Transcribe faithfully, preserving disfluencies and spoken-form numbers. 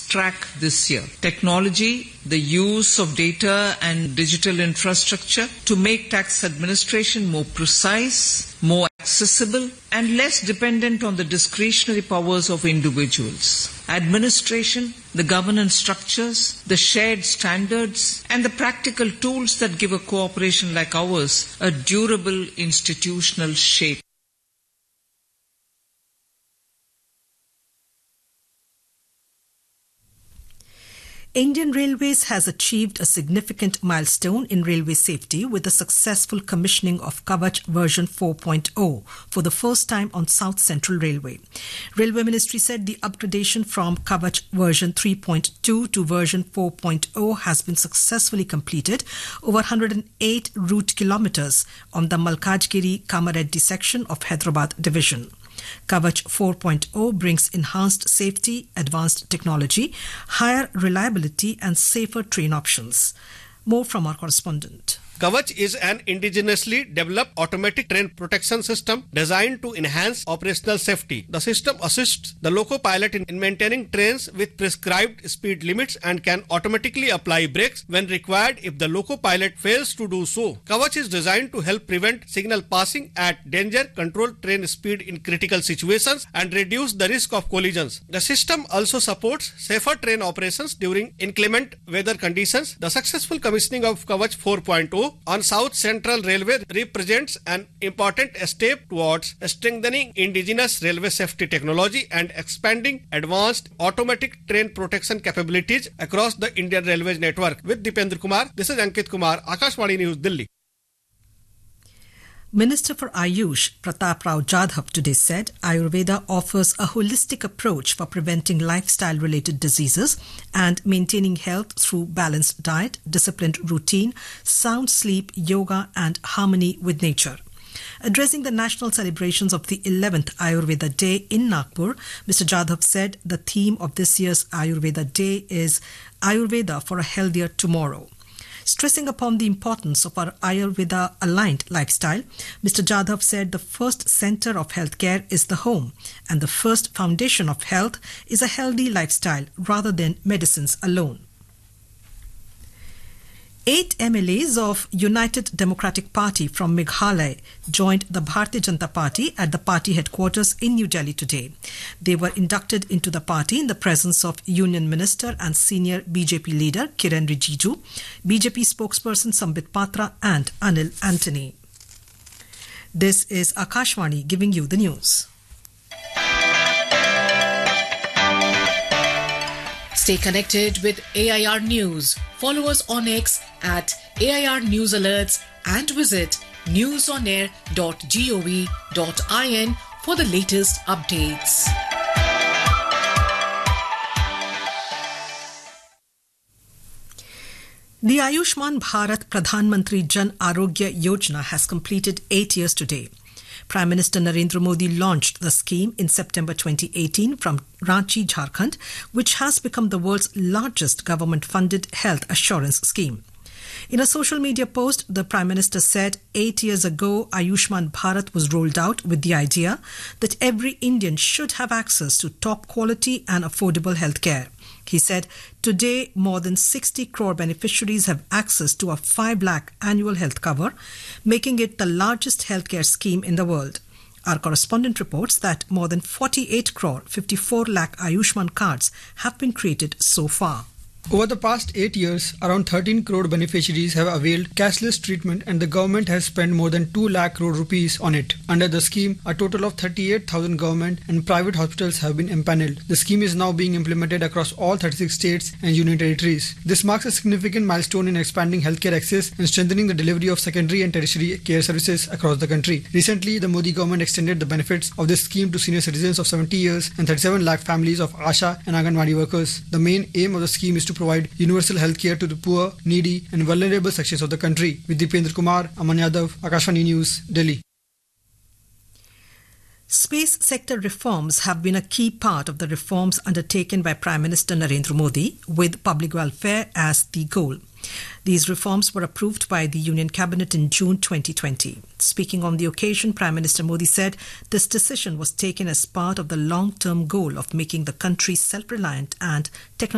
track this year. Technology, the use of data and digital infrastructure to make tax administration more precise, more accessible, and less dependent on the discretionary powers of individuals. Administration, the governance structures, the shared standards, and the practical tools that give a cooperation like ours a durable institutional shape. Indian Railways has achieved a significant milestone in railway safety with the successful commissioning of Kavach version four point oh for the first time on South Central Railway. Railway Ministry said the upgradation from Kavach version three point two to version four point oh has been successfully completed over one hundred eight route kilometres on the Malkajgiri Kamareddy section of Hyderabad division. Kavach four point oh brings enhanced safety, advanced technology, higher reliability and safer train options. More from our correspondent. Kavach is an indigenously developed automatic train protection system designed to enhance operational safety. The system assists the loco pilot in, in maintaining trains with prescribed speed limits and can automatically apply brakes when required if the loco pilot fails to do so. Kavach is designed to help prevent signal passing at danger, control train speed in critical situations, and reduce the risk of collisions. The system also supports safer train operations during inclement weather conditions. The successful commissioning of Kavach four point oh on South Central Railway represents an important step towards strengthening indigenous railway safety technology and expanding advanced automatic train protection capabilities across the Indian Railways network. With Dipendra Kumar, this is Ankit Kumar, Akashvani News, Delhi. Minister for Ayush Pratap Rao Jadhav today said Ayurveda offers a holistic approach for preventing lifestyle-related diseases and maintaining health through balanced diet, disciplined routine, sound sleep, yoga and harmony with nature. Addressing the national celebrations of the eleventh Ayurveda Day in Nagpur, Mister Jadhav said the theme of this year's Ayurveda Day is Ayurveda for a Healthier Tomorrow. Stressing upon the importance of our Ayurveda-aligned lifestyle, Mister Jadhav said the first centre of healthcare is the home and the first foundation of health is a healthy lifestyle rather than medicines alone. Eight M L As of United Democratic Party from Meghalaya joined the Bharatiya Janata Party at the party headquarters in New Delhi today. They were inducted into the party in the presence of Union Minister and senior B J P leader Kiren Rijiju, B J P spokesperson Sambit Patra and Anil Antony. This is Akashvani giving you the news. Stay connected with A I R News. Follow us on X at A I R News Alerts and visit newsonair dot gov dot in for the latest updates. The Ayushman Bharat Pradhan Mantri Jan Arogya Yojana has completed eight years today. Prime Minister Narendra Modi launched the scheme in September twenty eighteen from Ranchi, Jharkhand, which has become the world's largest government-funded health assurance scheme. In a social media post, the Prime Minister said eight years ago, Ayushman Bharat was rolled out with the idea that every Indian should have access to top quality and affordable healthcare. He said, today more than sixty crore beneficiaries have access to a five lakh annual health cover, making it the largest healthcare scheme in the world. Our correspondent reports that more than forty-eight crore fifty-four lakh Ayushman cards have been created so far. Over the past eight years, around thirteen crore beneficiaries have availed cashless treatment and the government has spent more than two lakh crore rupees on it. Under the scheme, a total of thirty-eight thousand government and private hospitals have been empaneled. The scheme is now being implemented across all thirty-six states and union territories. This marks a significant milestone in expanding healthcare access and strengthening the delivery of secondary and tertiary care services across the country. Recently, the Modi government extended the benefits of this scheme to senior citizens of seventy years and thirty-seven lakh families of Asha and Anganwadi workers. The main aim of the scheme is to provide universal health care to the poor, needy and vulnerable sections of the country. With Dipendra Kumar, Aman Yadav, Akashvani News, Delhi. Space sector reforms have been a key part of the reforms undertaken by Prime Minister Narendra Modi, with public welfare as the goal. These reforms were approved by the Union Cabinet in June twenty twenty. Speaking on the occasion, Prime Minister Modi said this decision was taken as part of the long-term goal of making the country self-reliant and technological.